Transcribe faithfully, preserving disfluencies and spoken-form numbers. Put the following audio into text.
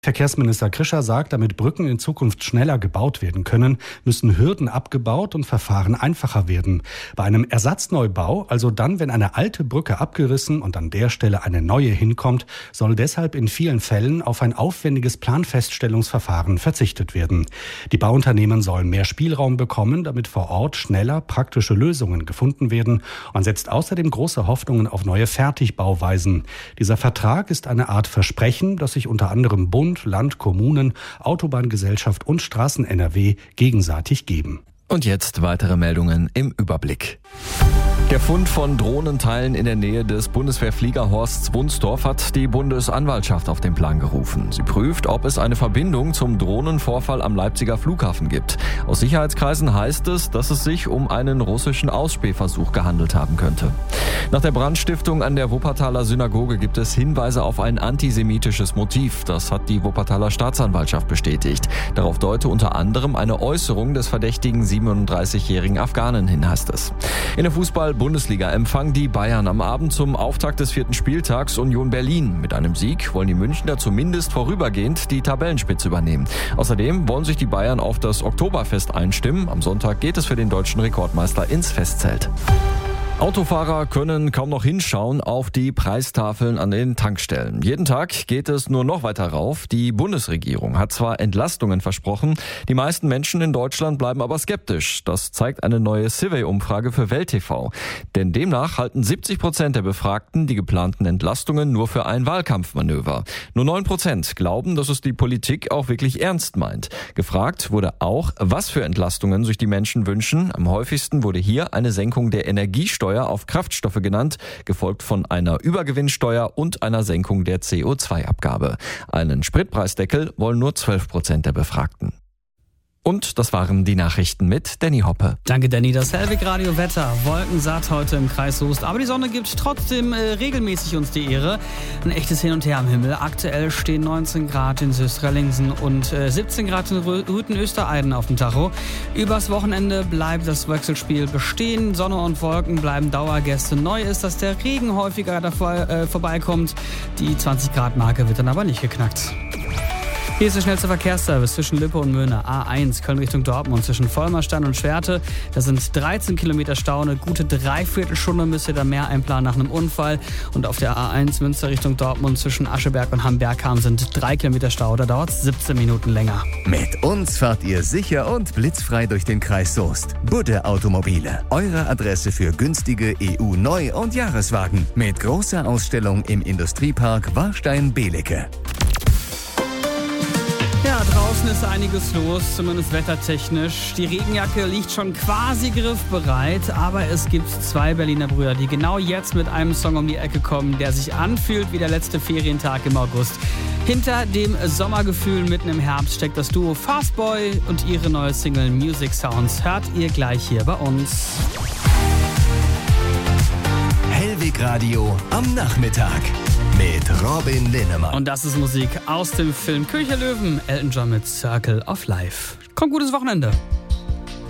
Verkehrsminister Krischer sagt, damit Brücken in Zukunft schneller gebaut werden können, müssen Hürden abgebaut und Verfahren einfacher werden. Bei einem Ersatzneubau, also dann, wenn eine alte Brücke abgerissen und an der Stelle eine neue hinkommt, soll deshalb in vielen Fällen auf ein aufwendiges Planfeststellungsverfahren verzichtet werden. Die Bauunternehmen sollen mehr Spielraum bekommen, damit vor Ort schneller praktische Lösungen gefunden werden. Man setzt außerdem große Hoffnungen auf neue Fertigbauweisen. Dieser Vertrag ist eine Art Versprechen, das sich unter anderem Bund, Land, Kommunen, Autobahngesellschaft und Straßen-N R W gegenseitig geben. Und jetzt weitere Meldungen im Überblick. Der Fund von Drohnenteilen in der Nähe des Bundeswehrfliegerhorsts Wunstorf hat die Bundesanwaltschaft auf den Plan gerufen. Sie prüft, ob es eine Verbindung zum Drohnenvorfall am Leipziger Flughafen gibt. Aus Sicherheitskreisen heißt es, dass es sich um einen russischen Ausspähversuch gehandelt haben könnte. Nach der Brandstiftung an der Wuppertaler Synagoge gibt es Hinweise auf ein antisemitisches Motiv. Das hat die Wuppertaler Staatsanwaltschaft bestätigt. Darauf deute unter anderem eine Äußerung des verdächtigen siebenunddreißigjährigen Afghanen hin, heißt es. In der Fußball-Bundesliga empfangen die Bayern am Abend zum Auftakt des vierten Spieltags Union Berlin. Mit einem Sieg wollen die Münchner zumindest vorübergehend die Tabellenspitze übernehmen. Außerdem wollen sich die Bayern auf das Oktoberfest einstimmen. Am Sonntag geht es für den deutschen Rekordmeister ins Festzelt. Autofahrer können kaum noch hinschauen auf die Preistafeln an den Tankstellen. Jeden Tag geht es nur noch weiter rauf. Die Bundesregierung hat zwar Entlastungen versprochen, die meisten Menschen in Deutschland bleiben aber skeptisch. Das zeigt eine neue Survey-Umfrage für Welt T V. Denn demnach halten siebzig Prozent der Befragten die geplanten Entlastungen nur für ein Wahlkampfmanöver. Nur neun Prozent glauben, dass es die Politik auch wirklich ernst meint. Gefragt wurde auch, was für Entlastungen sich die Menschen wünschen. Am häufigsten wurde hier eine Senkung der Energiesteuer auf Kraftstoffe genannt, gefolgt von einer Übergewinnsteuer und einer Senkung der C O zwei Abgabe. Einen Spritpreisdeckel wollen nur zwölf Prozent der Befragten. Und das waren die Nachrichten mit Danny Hoppe. Danke, Danny. Das Hellwig Radio Wetter. Wolkensatt heute im Kreis Soest. Aber die Sonne gibt trotzdem äh, regelmäßig uns die Ehre. Ein echtes Hin und Her am Himmel. Aktuell stehen neunzehn Grad in Söstrellingsen und äh, siebzehn Grad in Rüthen-Östereiden auf dem Tacho. Übers Wochenende bleibt das Wechselspiel bestehen. Sonne und Wolken bleiben Dauergäste. Neu ist, dass der Regen häufiger davor, äh, vorbeikommt. Die zwanzig Grad Marke wird dann aber nicht geknackt. Hier ist der schnellste Verkehrsservice zwischen Lippe und Möhne. A eins, Köln Richtung Dortmund, zwischen Vollmerstein und Schwerte. Da sind dreizehn Kilometer Stau. Eine gute Dreiviertelstunde müsst ihr da mehr einplanen nach einem Unfall. Und auf der A eins Münster Richtung Dortmund zwischen Ascheberg und Hamm-Bergham sind drei Kilometer Stau. Da dauert es siebzehn Minuten länger. Mit uns fahrt ihr sicher und blitzfrei durch den Kreis Soest. Budde Automobile. Eure Adresse für günstige E U-Neu- und Jahreswagen. Mit großer Ausstellung im Industriepark Warstein-Belecke. Ja, draußen ist einiges los, zumindest wettertechnisch. Die Regenjacke liegt schon quasi griffbereit, aber es gibt zwei Berliner Brüder, die genau jetzt mit einem Song um die Ecke kommen, der sich anfühlt wie der letzte Ferientag im August. Hinter dem Sommergefühl mitten im Herbst steckt das Duo Fastboy und ihre neue Single Music Sounds. Hört ihr gleich hier bei uns. Hellwig Radio am Nachmittag. Mit Robin Linnemann. Und das ist Musik aus dem Film König der Löwen. Elton John mit Circle of Life. Kommt gutes Wochenende.